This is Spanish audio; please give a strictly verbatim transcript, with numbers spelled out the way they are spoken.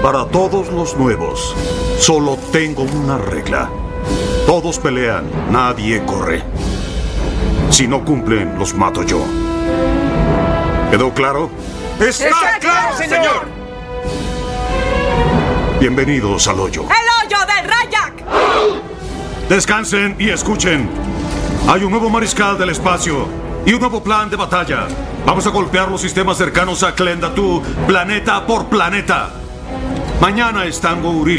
Para todos los nuevos, solo tengo una regla. Todos pelean, nadie corre. Si no cumplen, los mato yo. ¿Quedó claro? ¡Está, ¡Está claro, señor! Bienvenidos al hoyo. ¡El hoyo del Rayak! Descansen y escuchen. Hay un nuevo mariscal del espacio y un nuevo plan de batalla. Vamos a golpear los sistemas cercanos a Klendatu, planeta por planeta. Mañana es Tango Uri.